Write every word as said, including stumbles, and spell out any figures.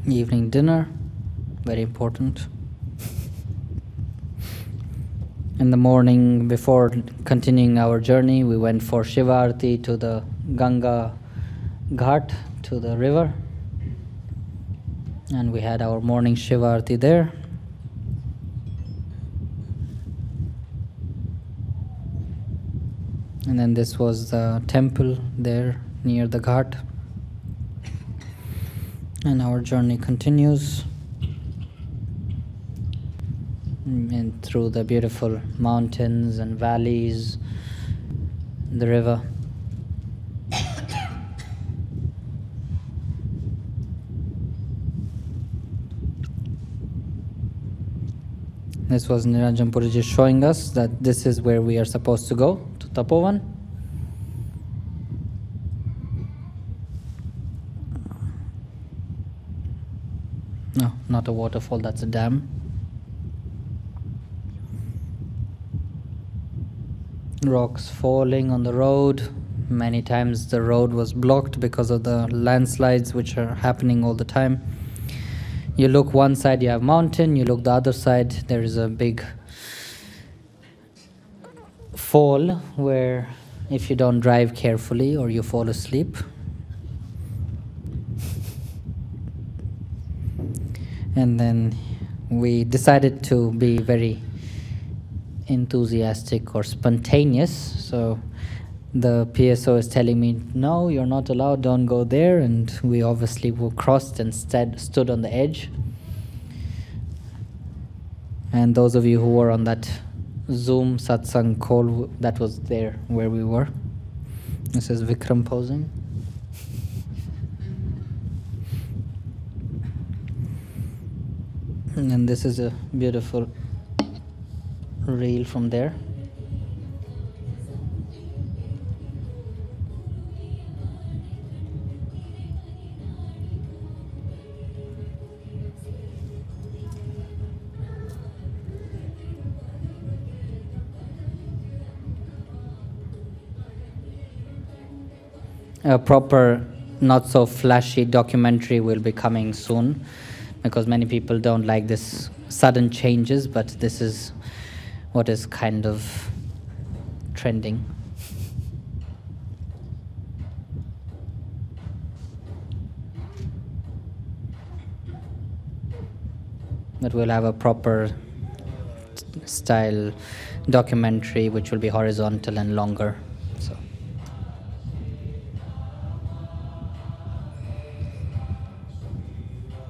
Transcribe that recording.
Evening dinner, very important. In the morning, before continuing our journey, we went for Shiva Aarti to the Ganga Ghat, to the river. And we had our morning Shiva Aarti there. And then this was the temple there near the Ghat. And our journey continues. And through the beautiful mountains and valleys, the river. This was Niranjan Puriji showing us that this is where we are supposed to go, to Tapovan. No, not a waterfall, that's a dam. Rocks falling on the road. Many times the road was blocked because of the landslides which are happening all the time. You look one side, you have mountain. You look the other side, there is a big fall where if you don't drive carefully or you fall asleep, and then we decided to be very enthusiastic or spontaneous. So the P S O is telling me, no, you're not allowed, don't go there. And we obviously were crossed and st stood on the edge. And those of you who were on that Zoom satsang call, that was there where we were. This is Vikram posing. And then this is a beautiful reel from there. A proper, not so flashy documentary will be coming soon, because many people don't like this sudden changes, but this is what is kind of trending. But we'll have a proper style documentary which will be horizontal and longer.